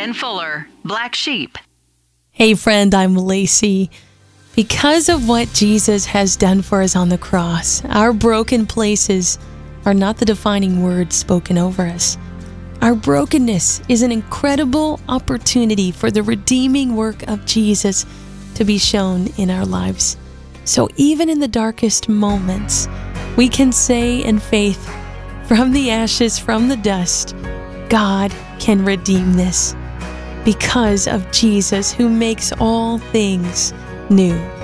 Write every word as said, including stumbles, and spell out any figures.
Ben Fuller, Black Sheep. Hey friend, I'm Lacey. Because of what Jesus has done for us on the cross, our broken places are not the defining words spoken over us. Our brokenness is an incredible opportunity for the redeeming work of Jesus to be shown in our lives. So even in the darkest moments, we can say in faith, from the ashes, from the dust, God can redeem this because of Jesus, who makes all things new.